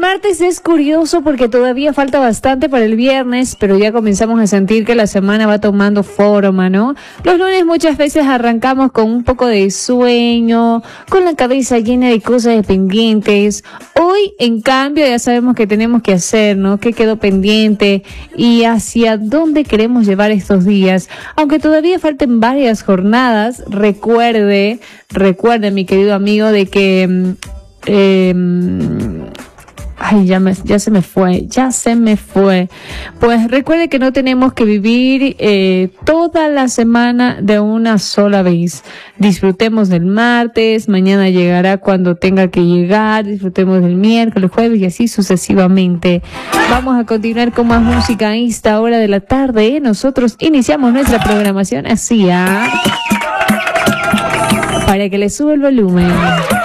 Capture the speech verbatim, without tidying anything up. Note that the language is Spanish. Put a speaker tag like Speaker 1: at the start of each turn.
Speaker 1: martes es curioso porque todavía falta bastante para el viernes, pero ya comenzamos a sentir que la semana va tomando forma, ¿no? Los lunes muchas veces arrancamos con un poco de sueño, con la cabeza llena de cosas pendientes. Hoy, en cambio, ya sabemos qué tenemos que hacer, ¿no? ¿Qué quedó pendiente? Y hacia dónde queremos llevar estos días. Aunque todavía falten varias jornadas, recuerde, recuerde, mi querido amigo, de que... Eh, Ay, ya, me, ya se me fue, ya se me fue. Pues recuerde que no tenemos que vivir eh, toda la semana de una sola vez. Disfrutemos del martes, mañana llegará cuando tenga que llegar, disfrutemos del miércoles, jueves y así sucesivamente. Vamos a continuar con más música a esta hora de la tarde. Nosotros iniciamos nuestra programación así, ¿ah? Para que le sube el volumen.